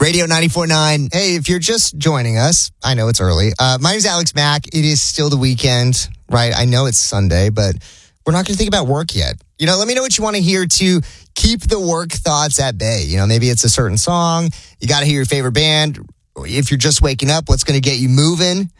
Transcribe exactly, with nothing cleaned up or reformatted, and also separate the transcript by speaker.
Speaker 1: Radio ninety-four point nine. Hey, if you're just joining us, I know it's early. Uh, my name's Alex Mack. It is still the weekend, right? I know it's Sunday, but we're not going to think about work yet. You know, let me know what you want to hear to keep the work thoughts at bay. You know, maybe it's a certain song. You got to hear your favorite band. If you're just waking up, what's going to get you moving?